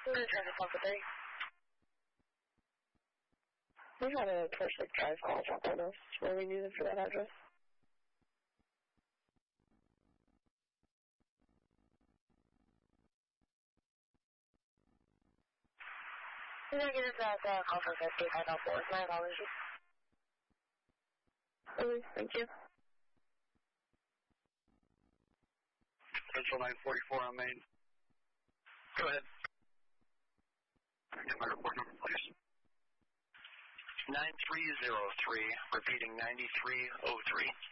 Traffic call for 30. We had a Torchlight Drive call drop on us where we needed for that address. Negative, that call for 55.4. My apologies. Okay, thank you. Central 944 on Main. Go ahead. Get my report number, please. 9303, repeating 9303.